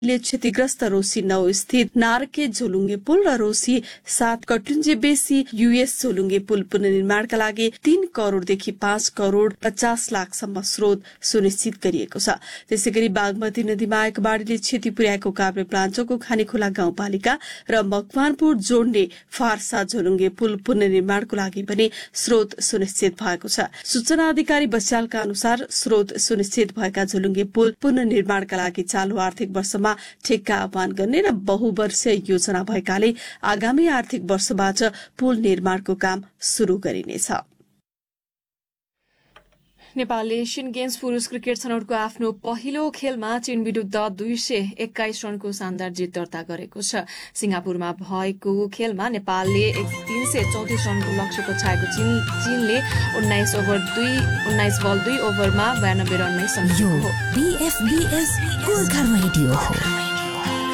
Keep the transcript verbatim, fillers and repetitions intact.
ले क्षतिग्रस्त रोसी नौ स्थित नारके झोलुङ्गे पुल र रोसी सात कटुन्जे बेसी युएस झोलुङ्गे पुल पुनर्निर्माणका लागि तीन करोड़देखि पाँच करोड़ पचास लाखसम्म स्रोत सुनिश्चित गरिएको छ। त्यसै गरी बागमती नदीमा आएको बाढ़ीले क्षति पुर्याएको काभ्रे प्लाञ्चोकको खानेखोला गाउँपालिका र मकवानपुर जोड्ने फारसा झोलुङ्गे पुल पुनर्निर्माणको लागि पनि स्रोत सुनिश्चित भएको छ। सूचना अधिकारी बस्यालका अनुसार स्रोत सुनिश्चित भएका झोलुङ्गे पुल पुनर्निर्माणका लागि चालू आर्थिक वर्षमा ठेक्का आह्वान गर्ने र बहुवर्षीय योजना भएकाले आगामी आर्थिक वर्षबाट पुल निर्माणको काम शुरू गरिनेछ। नेपालले एसियन गेम्स पुरूष क्रिकेट छनौटको आफ्नो पहिलो खेलमा चीन विरूद्ध दुई सय एक्काइस रनको शानदार जित दर्ता गरेको छ। सिंगापुरमा भएको खेलमा नेपालले तीन सय चौतिस रनको लक्ष्य पछाएको चीनले उन्नाइस ओभर दुई उन्नाइस बल दुई ओभरमा बयानब्बे रनमै समेटेको हो।